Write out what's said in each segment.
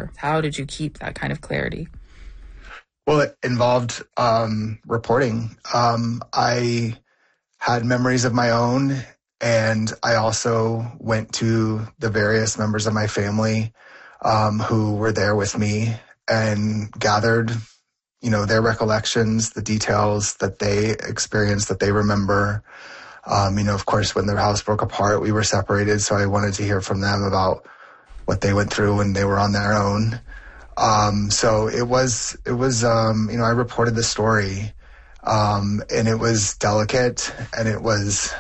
remember? How did you keep that kind of clarity? Well, it involved reporting. I had memories of my own, and I also went to the various members of my family who were there with me and gathered, their recollections, the details that they experienced, that they remember. Of course, when their house broke apart, we were separated, so I wanted to hear from them about what they went through when they were on their own. So it was, I reported the story, and it was delicate and it was,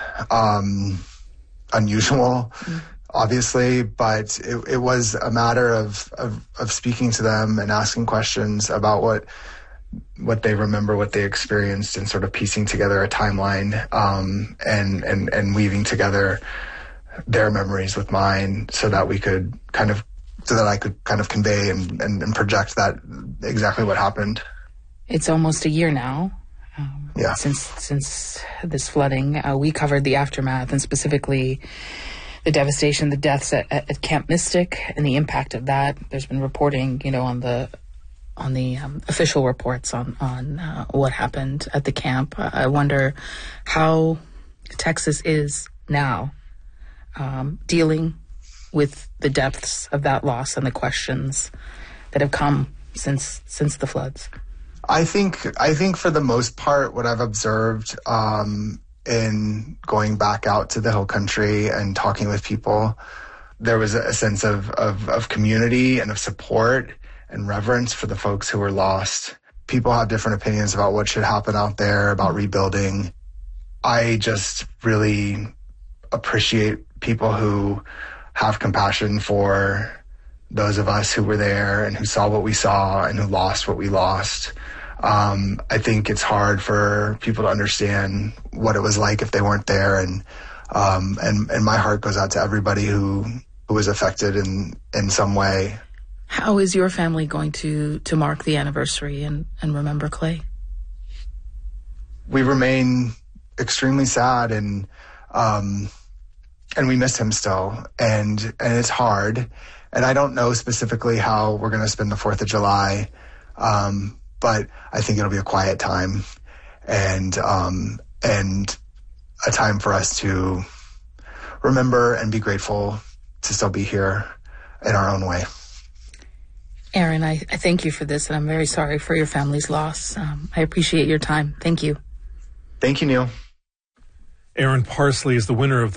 unusual, obviously, but it was a matter of speaking to them and asking questions about what they remember, what they experienced, and sort of piecing together a timeline, and weaving together their memories with mine so that I could kind of convey and project that exactly what happened. It's almost a year now. Since this flooding. We covered the aftermath and specifically the devastation, the deaths at Camp Mystic and the impact of that. There's been reporting, on the official reports on what happened at the camp. I wonder how Texas is now dealing with the depths of that loss and the questions that have come since the floods. I think for the most part, what I've observed in going back out to the Hill Country and talking with people, there was a sense of community and of support and reverence for the folks who were lost. People have different opinions about what should happen out there, about rebuilding. I just really appreciate people who have compassion for those of us who were there and who saw what we saw and who lost what we lost. I think it's hard for people to understand what it was like if they weren't there, and my heart goes out to everybody who was affected in some way. How is your family going to mark the anniversary and remember Clay? We remain extremely sad and we miss him still, and it's hard. And I don't know specifically how we're going to spend the 4th of July, but I think it'll be a quiet time and a time for us to remember and be grateful to still be here in our own way. Aaron, I thank you for this, and I'm very sorry for your family's loss. I appreciate your time. Thank you. Thank you, Neil. Aaron Parsley is the winner of the